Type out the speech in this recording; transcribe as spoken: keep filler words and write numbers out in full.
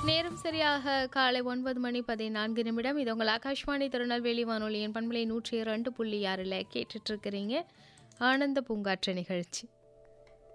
நேரம் சரியாக காலை ஒன்பது மணி பதினான்கு நிமிடம். இது உங்கள் ஆகாஷ்வாணி திருநெல்வேலி வானொலியின் பண்பலை நூற்றி இரண்டு புள்ளி ஆறில் கேட்டுட்ருக்கிறீங்க ஆனந்த பூங்காற்று நிகழ்ச்சி.